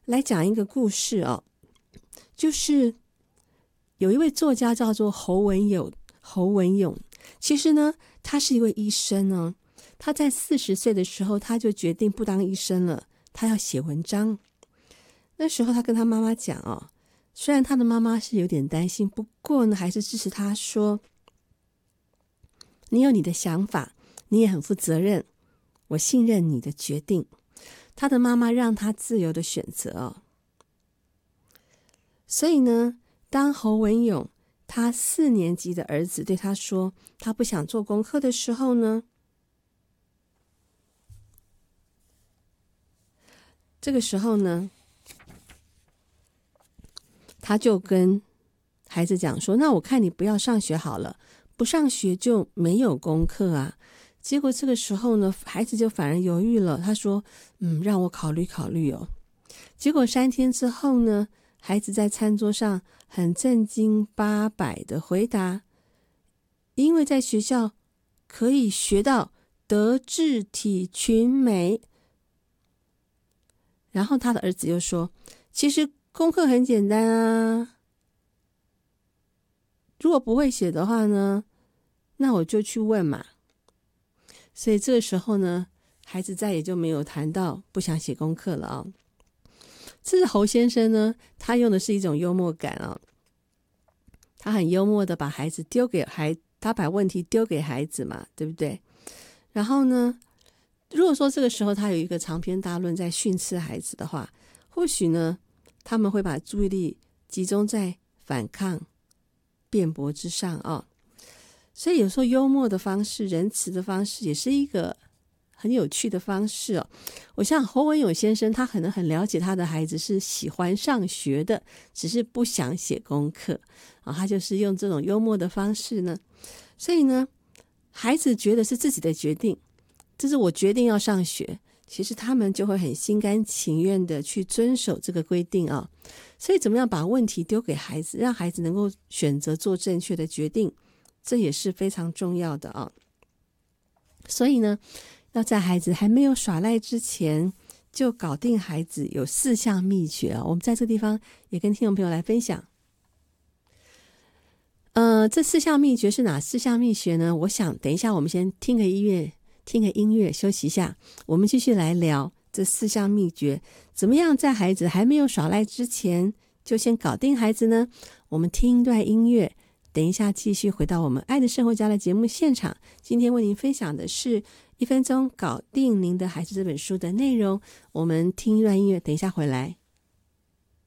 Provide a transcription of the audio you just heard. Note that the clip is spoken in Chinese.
来讲一个故事哦，就是有一位作家叫做侯文勇，其实呢，他是一位医生哦。他在40岁的时候，他就决定不当医生了，他要写文章。那时候他跟他妈妈讲哦，虽然他的妈妈是有点担心，不过呢，还是支持他说：“你有你的想法，你也很负责任，我信任你的决定。”他的妈妈让他自由的选择哦。所以呢，当侯文勇他4年级的儿子对他说他不想做功课的时候呢，这个时候呢，他就跟孩子讲说：“那我看你不要上学好了，不上学就没有功课啊。”结果这个时候呢，孩子就反而犹豫了，他说：“让我考虑考虑哦。”结果3天之后呢，孩子在餐桌上很正经八百的回答：“因为在学校可以学到德智体群美。”然后他的儿子又说：“其实功课很简单啊，如果不会写的话呢，那我就去问嘛。”所以这个时候呢，孩子再也就没有谈到不想写功课了啊。这是侯先生呢，他用的是一种幽默感啊，他很幽默的把孩子他把问题丢给孩子嘛，对不对？然后呢，如果说这个时候他有一个长篇大论在训斥孩子的话，或许呢，他们会把注意力集中在反抗、辩驳之上啊。所以有时候幽默的方式、仁慈的方式，也是一个很有趣的方式哦。我想侯文勇先生他可能很了解他的孩子是喜欢上学的，只是不想写功课啊，他就是用这种幽默的方式呢。所以呢，孩子觉得是自己的决定，这是我决定要上学，其实他们就会很心甘情愿的去遵守这个规定啊。所以怎么样把问题丢给孩子，让孩子能够选择做正确的决定，这也是非常重要的啊。所以呢，要在孩子还没有耍赖之前就搞定孩子，有4项秘诀啊。我们在这个地方也跟听众朋友来分享。这4项秘诀是哪4项秘诀呢？我想等一下我们先听个音乐休息一下，我们继续来聊这4项秘诀，怎么样在孩子还没有耍赖之前就先搞定孩子呢？我们听一段音乐，等一下继续回到我们爱的生活家的节目现场。今天为您分享的是1分钟搞定您的孩子这本书的内容。我们听一段音乐，等一下回来。